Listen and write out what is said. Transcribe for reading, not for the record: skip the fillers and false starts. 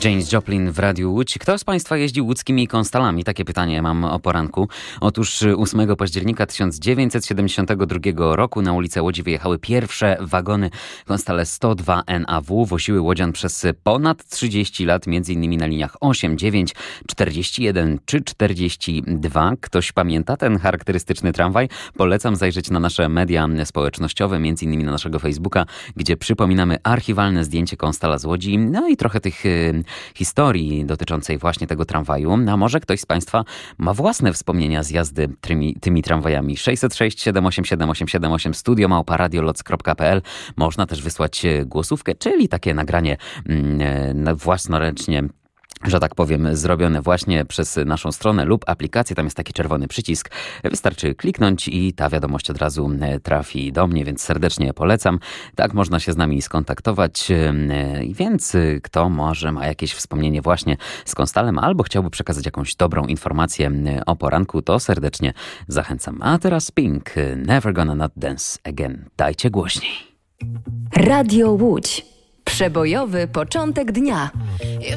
Janis Joplin w Radiu Łódź. Kto z Państwa jeździł łódzkimi Konstalami? Takie pytanie mam o poranku. Otóż 8 października 1972 roku na ulicę Łodzi wyjechały pierwsze wagony Konstale 102 NAW. Woziły łodzian przez ponad 30 lat, m.in. na liniach 8, 9, 41 czy 42. Ktoś pamięta ten charakterystyczny tramwaj? Polecam zajrzeć na nasze media społecznościowe, m.in. na naszego Facebooka, gdzie przypominamy archiwalne zdjęcie Konstala z Łodzi. No i trochę tych historii dotyczącej właśnie tego tramwaju. A może ktoś z Państwa ma własne wspomnienia z jazdy tymi tramwajami. 606 787 878 studio@radioloc.pl. Można też wysłać głosówkę, czyli takie nagranie własnoręcznie, że tak powiem, zrobione właśnie przez naszą stronę lub aplikację. Tam jest taki czerwony przycisk. Wystarczy kliknąć i ta wiadomość od razu trafi do mnie, więc serdecznie polecam. Tak można się z nami skontaktować. Więc kto może ma jakieś wspomnienie właśnie z Konstalem albo chciałby przekazać jakąś dobrą informację o poranku, to serdecznie zachęcam. A teraz Pink, Never Gonna Not Dance Again. Dajcie głośniej. Radio Łódź. Przebojowy początek dnia.